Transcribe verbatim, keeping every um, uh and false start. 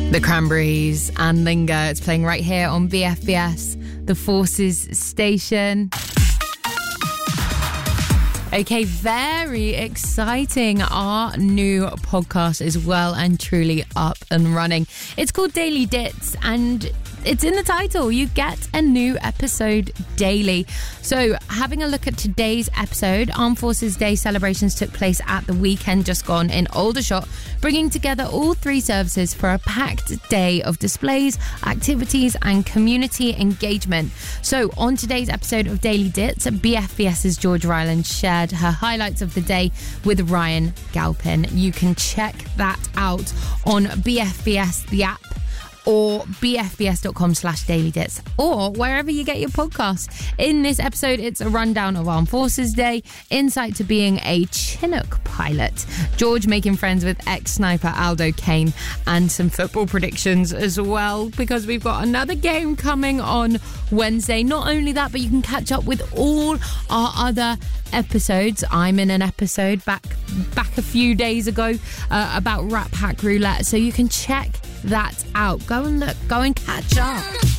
The Cranberries and Linger. It's playing right here on B F B S, the Forces station. Okay, very exciting. Our new podcast is well and truly up and running. It's called Daily Dits, and it's in the title. You get a new episode daily. So, having a look at today's episode, Armed Forces Day celebrations took place at the weekend just gone in Aldershot, bringing together all three services for a packed day of displays, activities and community engagement. So, on today's episode of Daily Dits, BFBS's Georgia Ryland shared her highlights of the day with Ryan Galpin. You can check that out on B F B S, the app, or bfbs.com slash daily dits, or wherever you get your podcasts. In this episode, it's a rundown of Armed Forces Day, insight to being a Chinook pilot, George making friends with ex-sniper Aldo Kane, and some football predictions as well, because we've got another game coming on Wednesday. Not only that, but you can catch up with all our other episodes. I'm in an episode back back a few days ago uh, about Rap Hack Roulette, so you can check that out. Go and look, go and catch up.